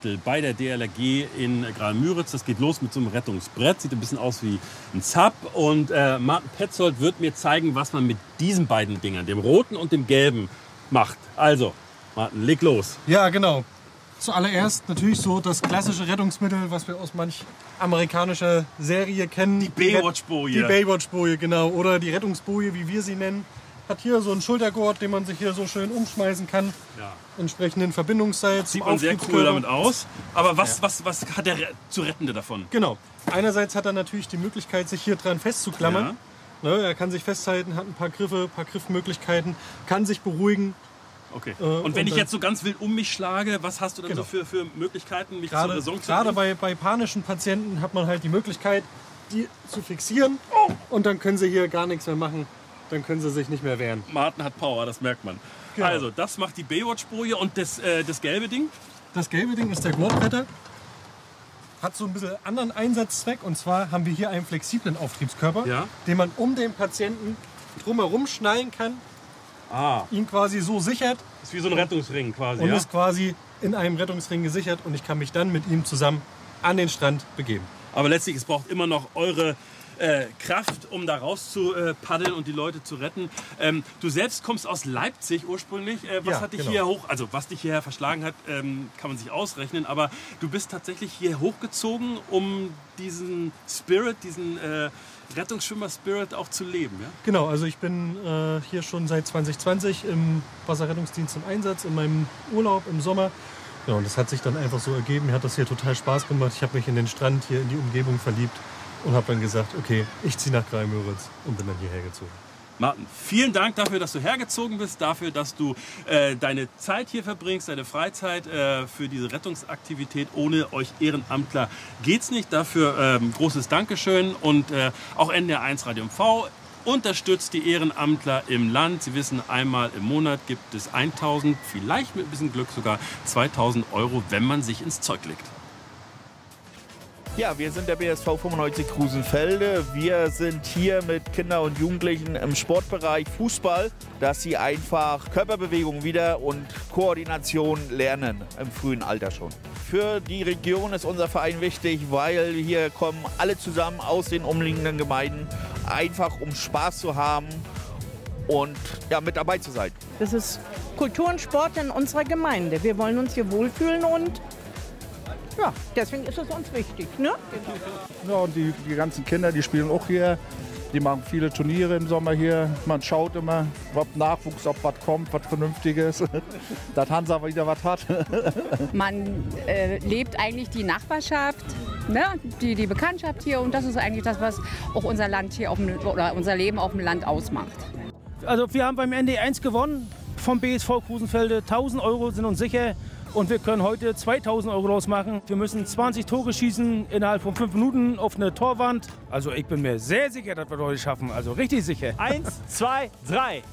bei der DLRG in Graal-Müritz. Das geht los mit so einem Rettungsbrett. Sieht ein bisschen aus wie ein Zap. Und Martin Petzold wird mir zeigen, was man mit diesen beiden Dingern, dem roten und dem gelben, macht. Also, Martin, leg los. Ja, genau. Zuallererst natürlich so das klassische Rettungsmittel, was wir aus manch amerikanischer Serie kennen. Die Baywatch-Boje. Die Baywatch-Boje, genau. Oder die Rettungsboje, wie wir sie nennen. Hat hier so einen Schultergurt, den man sich hier so schön umschmeißen kann. Ja. Entsprechenden Verbindungsseil. Sieht man sehr cool damit aus. Aber was hat der zu Rettende davon? Genau. Einerseits hat er natürlich die Möglichkeit, sich hier dran festzuklammern. Ja. Ne, er kann sich festhalten, hat ein paar Griffe, ein paar Griffmöglichkeiten, kann sich beruhigen. Okay. Und wenn ich jetzt so ganz wild um mich schlage, was hast du dann so für Möglichkeiten, mich zur Raison zu bringen? Gerade bei panischen Patienten hat man halt die Möglichkeit, die zu fixieren. Und dann können sie hier gar nichts mehr machen. Dann können sie sich nicht mehr wehren. Martin hat Power, das merkt man. Genau. Also, das macht die Baywatch-Boje. Und das gelbe Ding? Das gelbe Ding ist der Gurtretter. Hat so ein bisschen anderen Einsatzzweck. Und zwar haben wir hier einen flexiblen Auftriebskörper, den man um den Patienten drumherum schnallen kann. Ihn quasi so sichert. Das ist wie so ein Rettungsring quasi. Und ist quasi in einem Rettungsring gesichert. Und ich kann mich dann mit ihm zusammen an den Strand begeben. Aber letztlich, es braucht immer noch eure Kraft, um da raus zu paddeln und die Leute zu retten. Du selbst kommst aus Leipzig ursprünglich. Was hat dich hier hoch, also was dich hierher verschlagen hat, kann man sich ausrechnen. Aber du bist tatsächlich hier hochgezogen, um diesen Spirit, diesen Rettungsschwimmer-Spirit auch zu leben. Ja? Genau, also ich bin hier schon seit 2020 im Wasserrettungsdienst im Einsatz, in meinem Urlaub im Sommer. Ja, und das hat sich dann einfach so ergeben. Mir hat das hier total Spaß gemacht. Ich habe mich in den Strand hier in die Umgebung verliebt. Und habe dann gesagt, okay, ich ziehe nach Graal-Müritz und bin dann hierher gezogen. Martin, vielen Dank dafür, dass du hergezogen bist, dafür, dass du deine Zeit hier verbringst, deine Freizeit für diese Rettungsaktivität. Ohne euch Ehrenamtler geht's nicht. Dafür großes Dankeschön. Und auch NDR1 Radio MV unterstützt die Ehrenamtler im Land. Sie wissen, einmal im Monat gibt es 1.000, vielleicht mit ein bisschen Glück sogar 2.000 €, wenn man sich ins Zeug legt. Ja, wir sind der BSV 95 Krusenfelde. Wir sind hier mit Kindern und Jugendlichen im Sportbereich Fußball, dass sie einfach Körperbewegung wieder und Koordination lernen im frühen Alter schon. Für die Region ist unser Verein wichtig, weil hier kommen alle zusammen aus den umliegenden Gemeinden, einfach um Spaß zu haben und ja, mit dabei zu sein. Das ist Kultur und Sport in unserer Gemeinde. Wir wollen uns hier wohlfühlen und ja, deswegen ist es uns wichtig, ne? Ja, und die ganzen Kinder, die spielen auch hier. Die machen viele Turniere im Sommer hier. Man schaut immer, ob Nachwuchs, ob was kommt, was Vernünftiges. Dass Hansa wieder was hat. Man lebt eigentlich die Nachbarschaft, ne? die Bekanntschaft hier. Und das ist eigentlich das, was auch unser Land hier oder unser Leben auf dem Land ausmacht. Also wir haben beim ND1 gewonnen vom BSV Krusenfelde. 1.000 € sind uns sicher. Und wir können heute 2.000 € losmachen. Wir müssen 20 Tore schießen innerhalb von 5 Minuten auf eine Torwand. Also ich bin mir sehr sicher, dass wir das heute schaffen. Also richtig sicher. 1, 2, 3.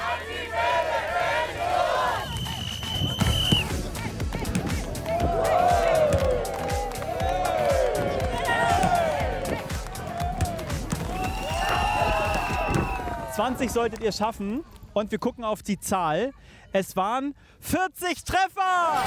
»20 solltet ihr schaffen.« Und wir gucken auf die Zahl. Es waren 40 Treffer!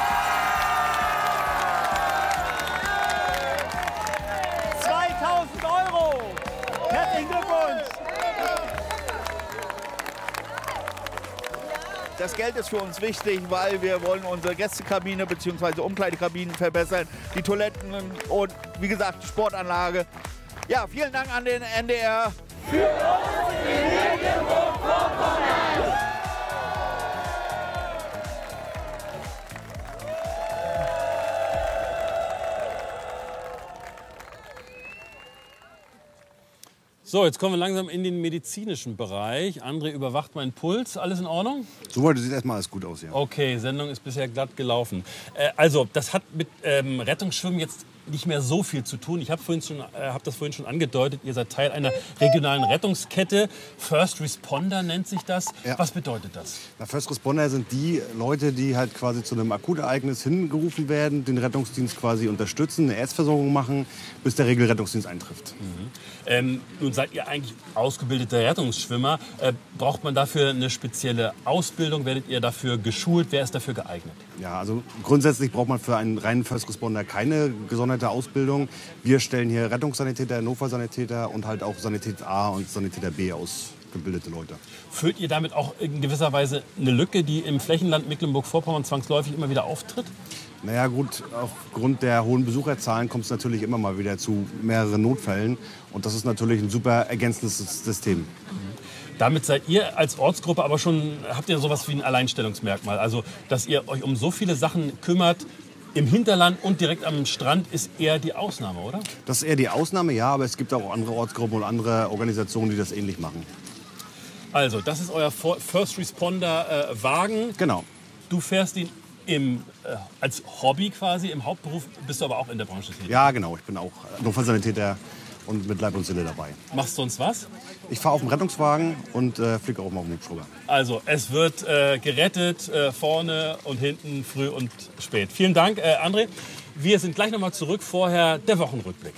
€2.000! Herzlichen Glückwunsch! Das Geld ist für uns wichtig, weil wir wollen unsere Gästekabine bzw. Umkleidekabinen verbessern, die Toiletten und wie gesagt die Sportanlage. Ja, vielen Dank an den NDR. Für uns die Mecklenburg-Vorpommern! So, jetzt kommen wir langsam in den medizinischen Bereich. André überwacht meinen Puls. Alles in Ordnung? Soweit sieht erstmal alles gut aus, ja. Okay, Sendung ist bisher glatt gelaufen. Also, das hat mit Rettungsschwimmen jetzt nicht mehr so viel zu tun. Ich habe das vorhin schon angedeutet. Ihr seid Teil einer regionalen Rettungskette. First Responder nennt sich das. Ja. Was bedeutet das? Na, First Responder sind die Leute, die halt quasi zu einem Akutereignis hingerufen werden, den Rettungsdienst quasi unterstützen, eine Erstversorgung machen, bis der Regelrettungsdienst eintrifft. Nun seid ihr eigentlich ausgebildeter Rettungsschwimmer. Braucht man dafür eine spezielle Ausbildung? Werdet ihr dafür geschult? Wer ist dafür geeignet? Ja, also grundsätzlich braucht man für einen reinen First Responder keine gesonderte Ausbildung. Wir stellen hier Rettungssanitäter, Notfallsanitäter und halt auch Sanität A und Sanitäter B ausgebildete Leute. Füllt ihr damit auch in gewisser Weise eine Lücke, die im Flächenland Mecklenburg-Vorpommern zwangsläufig immer wieder auftritt? Naja gut, aufgrund der hohen Besucherzahlen kommt es natürlich immer mal wieder zu mehreren Notfällen. Und das ist natürlich ein super ergänzendes System. Damit seid ihr als Ortsgruppe aber schon, habt ihr sowas wie ein Alleinstellungsmerkmal. Also, dass ihr euch um so viele Sachen kümmert, im Hinterland und direkt am Strand, ist eher die Ausnahme, oder? Das ist eher die Ausnahme, ja, aber es gibt auch andere Ortsgruppen und andere Organisationen, die das ähnlich machen. Also, das ist euer First Responder Wagen. Genau. Du fährst ihn als Hobby quasi, im Hauptberuf bist du aber auch in der Branche tätig. Ja, genau. Ich bin auch Notfallsanitäter und mit Leib und Seele dabei. Machst du sonst was? Ich fahre auf dem Rettungswagen und fliege auch mal auf dem Hubschrauber. Also, es wird gerettet, vorne und hinten, früh und spät. Vielen Dank, André. Wir sind gleich nochmal zurück. Vorher der Wochenrückblick.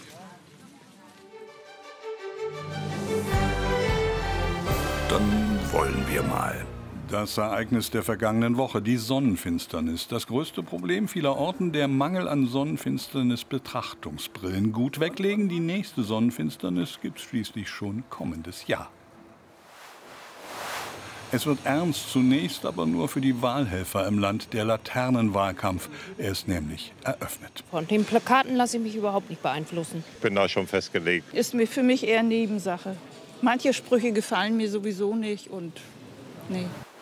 Dann wollen wir mal. Das Ereignis der vergangenen Woche, die Sonnenfinsternis. Das größte Problem vieler Orten, der Mangel an Sonnenfinsternis-Betrachtungsbrillen. Gut weglegen, die nächste Sonnenfinsternis gibt es schließlich schon kommendes Jahr. Es wird ernst, zunächst aber nur für die Wahlhelfer im Land, der Laternenwahlkampf. Er ist nämlich eröffnet. Von den Plakaten lasse ich mich überhaupt nicht beeinflussen. Ich bin da schon festgelegt. Ist mir für mich eher Nebensache. Manche Sprüche gefallen mir sowieso nicht und nee.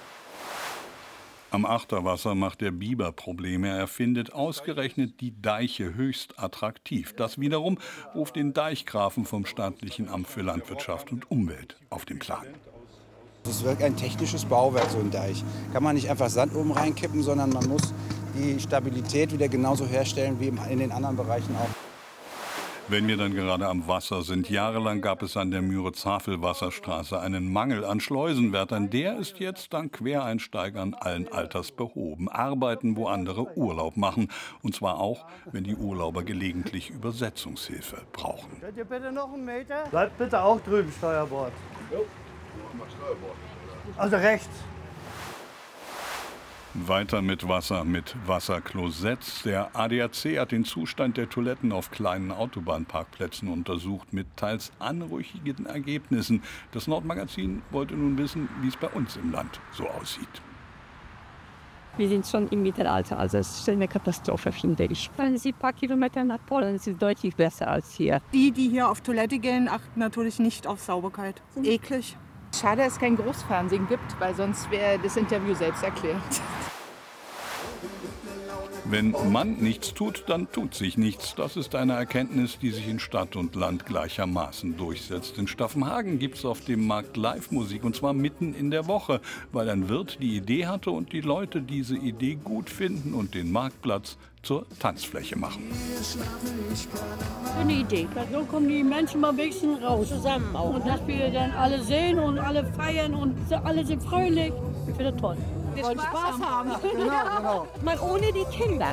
Am Achterwasser macht der Biber Probleme. Er findet ausgerechnet die Deiche höchst attraktiv. Das wiederum ruft den Deichgrafen vom Staatlichen Amt für Landwirtschaft und Umwelt auf den Plan. Das ist wirklich ein technisches Bauwerk, so ein Deich. Kann man nicht einfach Sand oben reinkippen, sondern man muss die Stabilität wieder genauso herstellen wie in den anderen Bereichen auch. Wenn wir dann gerade am Wasser sind, jahrelang gab es an der Müritz-Havel-Wasserstraße einen Mangel an Schleusenwärtern. Der ist jetzt dank Quereinsteigern allen Alters behoben. Arbeiten, wo andere Urlaub machen. Und zwar auch, wenn die Urlauber gelegentlich Übersetzungshilfe brauchen. Könnt ihr bitte noch einen Meter? Bleibt bitte auch drüben, Steuerbord. Jo. Also rechts. Weiter mit Wasserklosetts. Der ADAC hat den Zustand der Toiletten auf kleinen Autobahnparkplätzen untersucht, mit teils anrüchigen Ergebnissen. Das Nordmagazin wollte nun wissen, wie es bei uns im Land so aussieht. Wir sind schon im Mittelalter, also es ist eine Katastrophe, finde ich. Fahren Sie ein paar Kilometer nach Polen, es ist deutlich besser als hier. Die hier auf Toilette gehen, achten natürlich nicht auf Sauberkeit. Eklig. Schade, dass es kein Großfernsehen gibt, weil sonst wäre das Interview selbsterklärend. Wenn man nichts tut, dann tut sich nichts. Das ist eine Erkenntnis, die sich in Stadt und Land gleichermaßen durchsetzt. In Staffenhagen gibt es auf dem Markt Live-Musik, und zwar mitten in der Woche, weil ein Wirt die Idee hatte und die Leute diese Idee gut finden und den Marktplatz zur Tanzfläche machen. Eine Idee. So kommen die Menschen mal ein bisschen raus. Zusammen auch. Und dass wir dann alle sehen und alle feiern und alle sind fröhlich. Ich finde das toll. Wir wollen Spaß haben. Genau. Mal ohne die Kinder.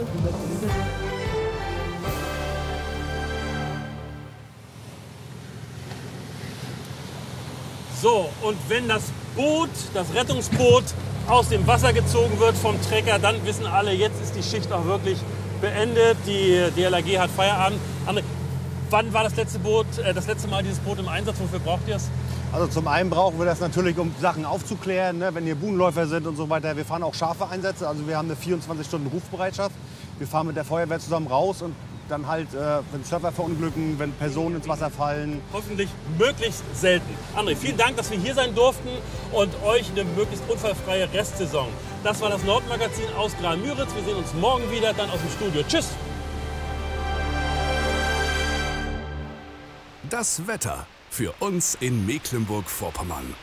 So, und wenn das Boot, das Rettungsboot, aus dem Wasser gezogen wird vom Trecker, dann wissen alle, jetzt ist die Schicht auch wirklich beendet. Die DLRG hat Feierabend. André, wann war das letzte Mal dieses Boot im Einsatz? Wofür braucht ihr es? Also zum einen brauchen wir das natürlich, um Sachen aufzuklären, ne? Wenn hier Buhnläufer sind und so weiter. Wir fahren auch scharfe Einsätze, also wir haben eine 24-Stunden-Rufbereitschaft. Wir fahren mit der Feuerwehr zusammen raus und dann halt, wenn Surfer verunglücken, wenn Personen ins Wasser fallen. Hoffentlich möglichst selten. André, vielen Dank, dass wir hier sein durften und euch eine möglichst unfallfreie Restsaison. Das war das Nordmagazin aus Graal-Müritz. Wir sehen uns morgen wieder, dann aus dem Studio. Tschüss! Das Wetter für uns in Mecklenburg-Vorpommern.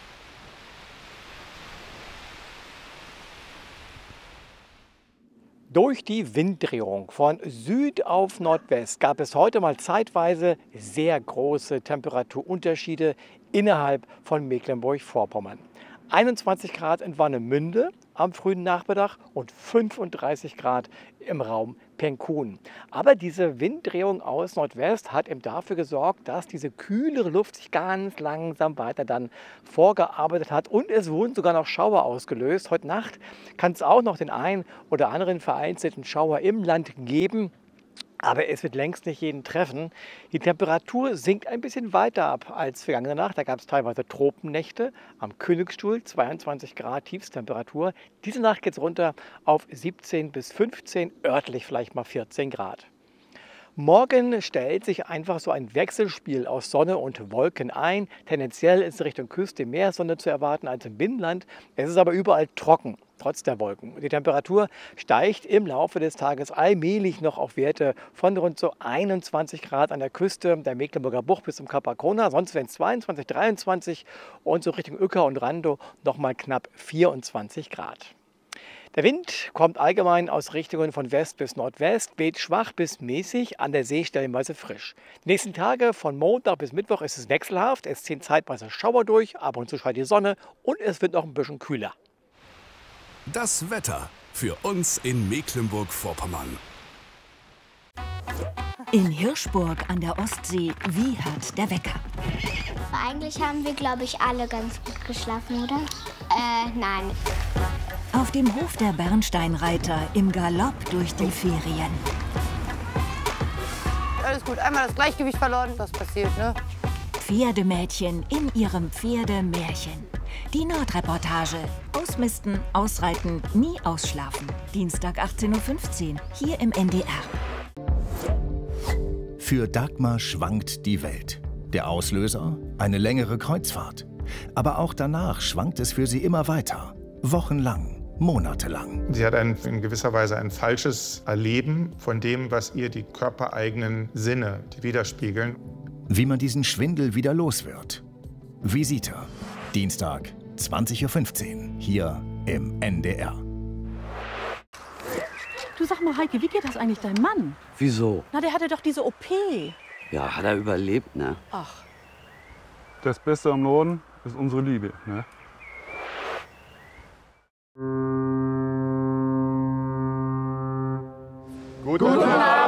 Durch die Winddrehung von Süd auf Nordwest gab es heute mal zeitweise sehr große Temperaturunterschiede innerhalb von Mecklenburg-Vorpommern. 21 Grad in Warnemünde am frühen Nachmittag und 35 Grad im Raum Penkun. Aber diese Winddrehung aus Nordwest hat eben dafür gesorgt, dass diese kühlere Luft sich ganz langsam weiter dann vorgearbeitet hat und es wurden sogar noch Schauer ausgelöst. Heute Nacht kann es auch noch den einen oder anderen vereinzelten Schauer im Land geben. Aber es wird längst nicht jeden treffen. Die Temperatur sinkt ein bisschen weiter ab als vergangene Nacht. Da gab es teilweise Tropennächte am Königsstuhl, 22 Grad Tiefstemperatur. Diese Nacht geht es runter auf 17 bis 15, örtlich vielleicht mal 14 Grad. Morgen stellt sich einfach so ein Wechselspiel aus Sonne und Wolken ein. Tendenziell ist Richtung Küste mehr Sonne zu erwarten als im Binnenland. Es ist aber überall trocken, trotz der Wolken. Die Temperatur steigt im Laufe des Tages allmählich noch auf Werte von rund so 21 Grad an der Küste der Mecklenburger Bucht bis zum Kap Arkona. Sonst werden es 22, 23 und so Richtung Uecker und Randow nochmal knapp 24 Grad. Der Wind kommt allgemein aus Richtungen von West bis Nordwest, weht schwach bis mäßig, an der See stellenweise frisch. Die nächsten Tage von Montag bis Mittwoch ist es wechselhaft, es ziehen zeitweise Schauer durch, ab und zu scheint die Sonne und es wird noch ein bisschen kühler. Das Wetter für uns in Mecklenburg-Vorpommern. In Hirschburg an der Ostsee wiehert der Wecker. Eigentlich haben wir, glaube ich, alle ganz gut geschlafen, oder? Nein. Auf dem Hof der Bernsteinreiter im Galopp durch die Ferien. Alles gut, einmal das Gleichgewicht verloren, das passiert, ne? Pferdemädchen in ihrem Pferdemärchen. Die Nordreportage. Ausmisten, ausreiten, nie ausschlafen. Dienstag 18:15 Uhr, hier im NDR. Für Dagmar schwankt die Welt. Der Auslöser? Eine längere Kreuzfahrt. Aber auch danach schwankt es für sie immer weiter. Wochenlang. Monatelang. Sie hat in gewisser Weise ein falsches Erleben von dem, was ihr die körpereigenen Sinne widerspiegeln. Wie man diesen Schwindel wieder los wird. Visite. Dienstag, 20:15 Uhr, hier im NDR. Du, sag mal, Heike, wie geht das eigentlich deinem Mann? Wieso? Na, der hatte doch diese OP. Ja, hat er überlebt, ne? Ach. Das Beste am Norden ist unsere Liebe, ne? Guten Abend.